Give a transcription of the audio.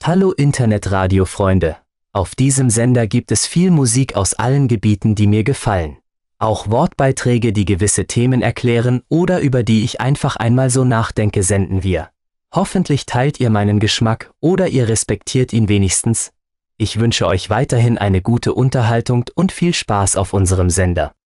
Hallo Internetradio-Freunde. Auf diesem Sender gibt es viel Musik aus allen Gebieten, die mir gefallen. Auch Wortbeiträge, die gewisse Themen erklären oder über die ich einfach einmal so nachdenke, senden wir. Hoffentlich teilt ihr meinen Geschmack oder ihr respektiert ihn wenigstens. Ich wünsche euch weiterhin eine gute Unterhaltung und viel Spaß auf unserem Sender.